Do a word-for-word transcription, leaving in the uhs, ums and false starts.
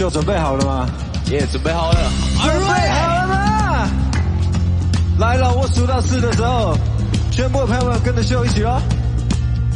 秀准备好了吗？ 也准备好了， 准备好了吗？来了，我数到四的时候，全部的朋友们跟着秀一起哦。